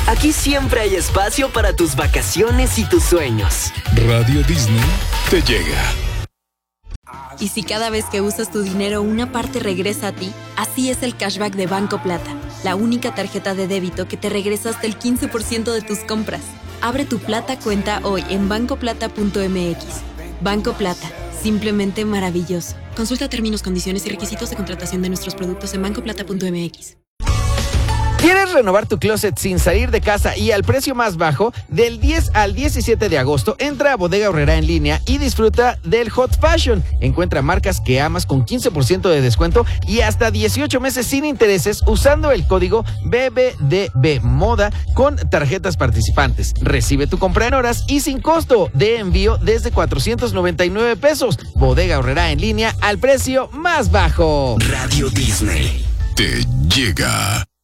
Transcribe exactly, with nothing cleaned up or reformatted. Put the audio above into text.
Aquí siempre hay espacio para tus vacaciones y tus sueños. Radio Disney te llega. Y si cada vez que usas tu dinero una parte regresa a ti, así es el cashback de Banco Plata, la única tarjeta de débito que te regresa hasta el quince por ciento de tus compras. Abre tu Plata cuenta hoy en banco plata punto m x. Banco Plata, simplemente maravilloso. Consulta términos, condiciones y requisitos de contratación de nuestros productos en banco plata punto m x. ¿Quieres renovar tu closet sin salir de casa y al precio más bajo? Del diez al diecisiete de agosto, entra a Bodega Aurrerá en línea y disfruta del Hot Fashion. Encuentra marcas que amas con quince por ciento de descuento y hasta dieciocho meses sin intereses usando el código B B D B Moda con tarjetas participantes. Recibe tu compra en horas y sin costo de envío desde cuatrocientos noventa y nueve pesos. Bodega Aurrerá en línea al precio más bajo. Radio Disney te llega.